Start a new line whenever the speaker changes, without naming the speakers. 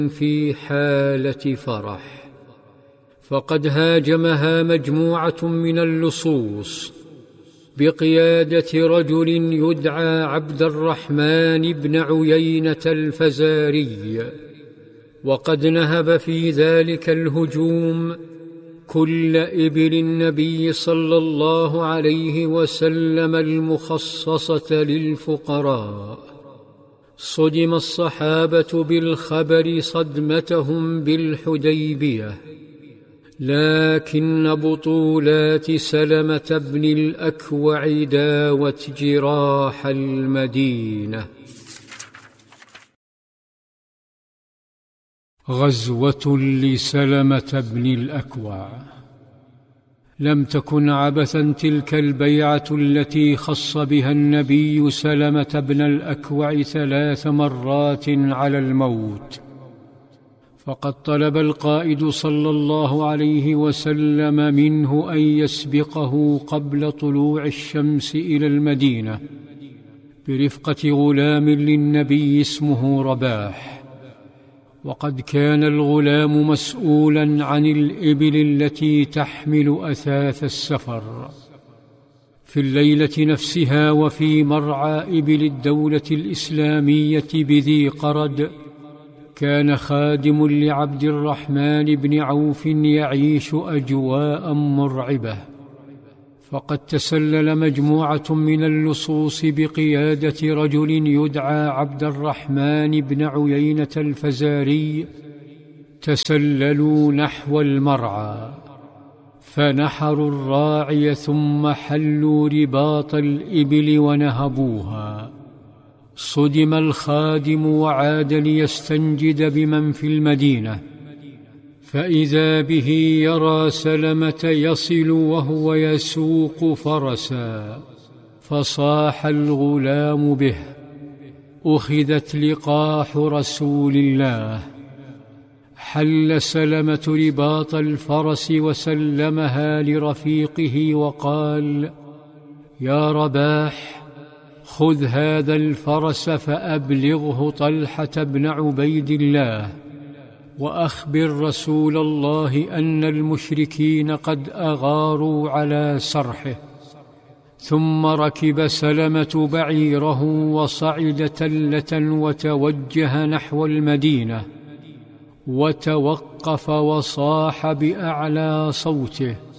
في حالة فرح، فقد هاجمها مجموعة من اللصوص بقيادة رجل يدعى عبد الرحمن بن عيينة الفزاري، وقد نهب في ذلك الهجوم كل إبل النبي صلى الله عليه وسلم المخصصة للفقراء. صدم الصحابة بالخبر صدمتهم بالحديبية، لكن بطولات سلمة بن الأكوع داوت جراح المدينة. غزوة لسلمة بن الأكوع. لم تكن عبثا تلك البيعة التي خص بها النبي سلمة بن الأكوع 3 مرات على الموت، فقد طلب القائد صلى الله عليه وسلم منه أن يسبقه قبل طلوع الشمس إلى المدينة برفقة غلام للنبي اسمه رباح، وقد كان الغلام مسؤولا عن الإبل التي تحمل أثاث السفر. في الليلة نفسها وفي مرعى إبل الدولة الإسلامية بذي قرد كان خادم لعبد الرحمن بن عوف يعيش أجواء مرعبة، فقد تسلل مجموعة من اللصوص بقيادة رجل يدعى عبد الرحمن بن عيينة الفزاري، تسللوا نحو المرعى فنحروا الراعي ثم حلوا رباط الإبل ونهبوها. صدم الخادم وعاد ليستنجد بمن في المدينة، فإذا به يرى سلمة يصل وهو يسوق فرسا، فصاح الغلام به: أخذت لقاح رسول الله. حل سلمة رباط الفرس وسلمها لرفيقه وقال: يا رباح، خذ هذا الفرس فأبلغه طلحة بن عبيد الله، وأخبر رسول الله أن المشركين قد أغاروا على سرحه. ثم ركب سلمة بعيره وصعد تلة وتوجه نحو المدينة، وتوقف وصاح بأعلى صوته: